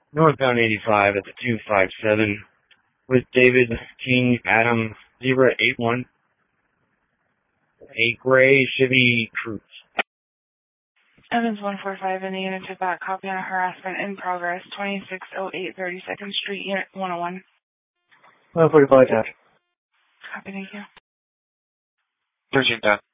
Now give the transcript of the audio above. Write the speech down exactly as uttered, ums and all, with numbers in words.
Northbound eighty-five at the two five seven with David King Adam zero eight one. A gray Chevy Cruze. Evans one four five in the unit to back. Copy on harassment in progress. twenty-six oh eight thirty-second Street, Unit one oh one. one forty-five attached. Copy, thank you. thirteen down.